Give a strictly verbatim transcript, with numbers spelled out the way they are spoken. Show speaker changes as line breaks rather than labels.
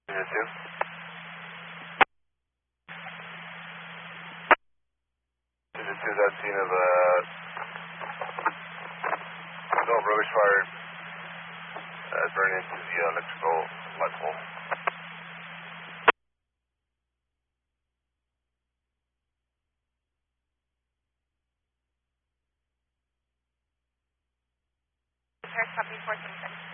Unit two. Unit two, that scene of a adult rubbish fire uh, burning into the electrical light pole.
Here's copy four twenty-six.